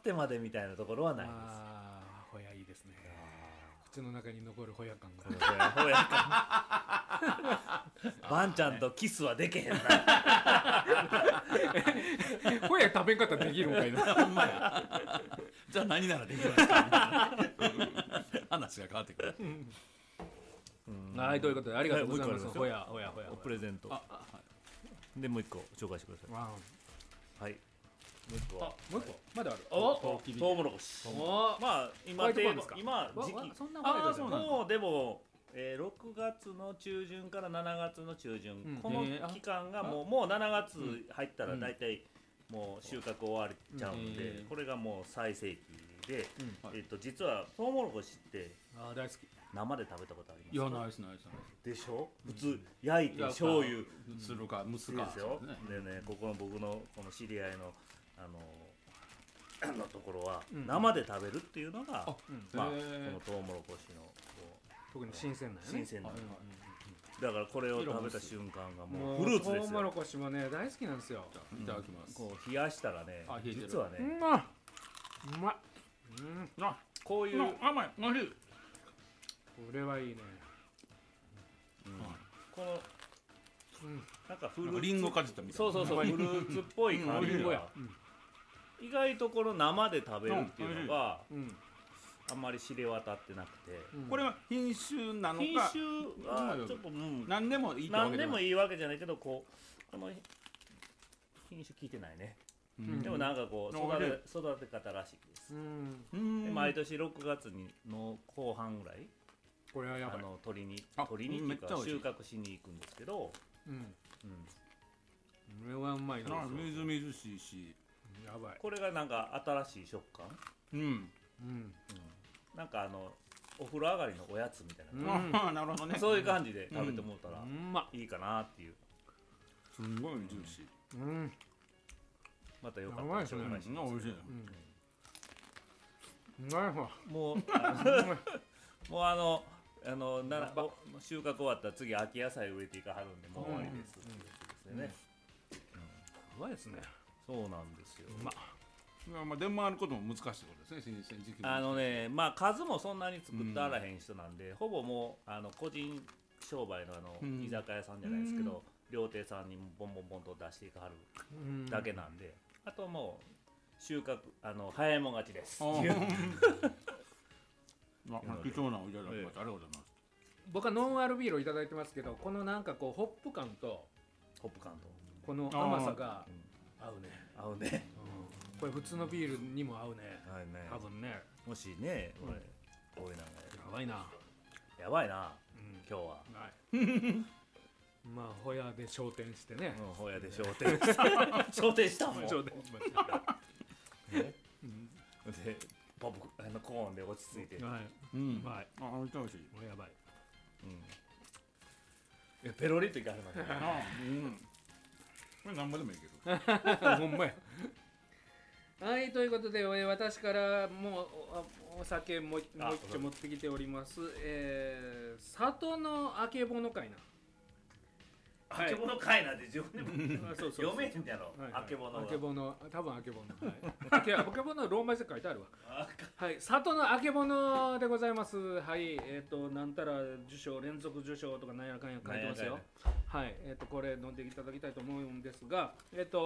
ってまでみたいなところはないです。 ああ、ほやいいですね。口の中に残るほや感が。 ほやかバンちゃんとキスはできへんな。 ほや食べ方できるんかいな。 ほんまや。じゃあ何ならできますかみたいな話が変わってくる。 はい、ということでありがとうございます。 はいほやほやほや。 プレゼントでもう一個紹介してください。 わはい、もう一個はもう一個まだある。 トウモロコシ。 おまあ今ホワイトパンですか今時期そんなホワイトじゃない。 もうでも、6月の中旬から7月の中旬、この期間がもう7月入ったら大体もう収穫終わっちゃうんで、これがもう最盛期で、実はトウモロコシって大好き。 生で食べたことありますか？ いや、ナイスナイスナイでしょ。普通焼いて醤油ス。するか蒸すかですよ。 ね。 でね、ここの僕のこの知り合いののところは生で食べるっていうのが、まあこのトウモロコシのこ特に新鮮なうよね。 新鮮なの。だからこれを食べた瞬間がもうもうフルーツですよ。 トウモロコシもね大好きなんですよ。 いただきます。 こう冷やしたらねあ、冷えてる実はね、 うまっ。うまっ。 あ、 こういう甘い。おいしい。 これはいいね。 このなんかフルーツリンゴかじったみたいな。 そうフルーツっぽい感じリンゴやが意外とこの生で食べるっていうのがあんまり知れ渡ってなくて、 これは品種なの品か。 種はちょっと何でもいいってわ何でけでももいいわけじゃないけど、この品種聞いてないね。でもなんかこう育て方らしいです。で毎年6月の後半ぐらいこれはやばい。 取りにっていうか収穫しに行くんですけど、 これはうまいな。 みずみずしいし。 やばい。 これがなんか新しい食感。なんかお風呂上がりのおやつみたいな、 なるほどね。 そういう感じで食べてもらったらいいかなっていう。 すんごいジューシー。 またよかったら紹介します。 美味しい。 なるほど。 もう収穫終わったら次秋野菜植えていかはるんでもう終わりですっていうことですね。 うまいですね。 そうなんですよ。 まあ出回ることも難しいことですね。新鮮時期。 まあ数もそんなに作ってあらへん人なんで、ほぼもう個人商売の居酒屋さんじゃないですけど、料亭さんにボンボンボンと出していかはるだけなんで、あともう収穫早いもん勝ちです。 貴重なおいただきます。ありがとうございます。 僕はノンアルビールをいただいてますけど、このなんかこうホップ感とこの甘さが合うね。 合うね。 これ普通のビールにも合うね。多分ね。 もしね、こういうのがやばいな。 やばいな。今日は。 まあホヤで昇天してね。 ホヤで昇天したもん。 昇天しました。 でポップコーンで落ち着いて。 はい。 美味しい。 やばい。 ペロリといかはりますね。 これ何ぼでもいいけど。 ほんまや。はい、ということで私からもうお酒もう一丁持ってきております。里のあけぼのかいな。 あけぼのかいなって自分でも読めへんやろ。あけぼの。 あけぼの、多分あけぼの。あけぼのローマ字で書いてあるわ。はい、里のあけぼのでございます。はい、なんたら受賞連続受賞とかなんやかんや書いてますよ。はい、これ飲んでいただきたいと思うんですが、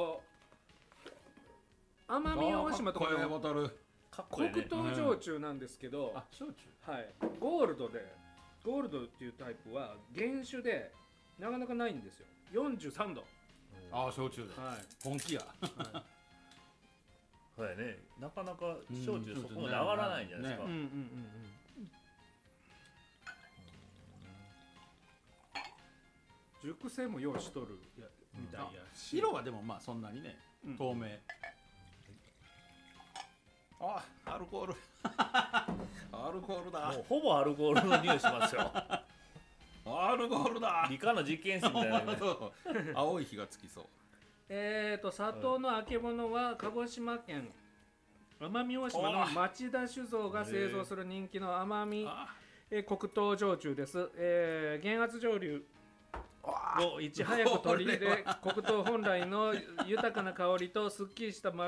奄美大島とかの黒糖焼酎なんですけど、 焼酎。 はい、ゴールドっていうタイプは原酒でなかなかないんですよ。43度。 焼酎で。本気や。 そうやね。なかなか焼酎そこまで上がらないんじゃないですか。 熟成も用意しとるみたいやし。 色はでもまあそんなにね、透明。アルコール。アルコールだ。 もうほぼアルコールの匂いしますよ。 アルコールだ。 理科の実験室みたいなね。 青い火がつきそう。 里のあけぼのは鹿児島県奄美大島の町田酒造が製造する人気の奄美黒糖焼酎です。減圧蒸留をいち早く取り入れ黒糖本来の豊かな香りとすっきりした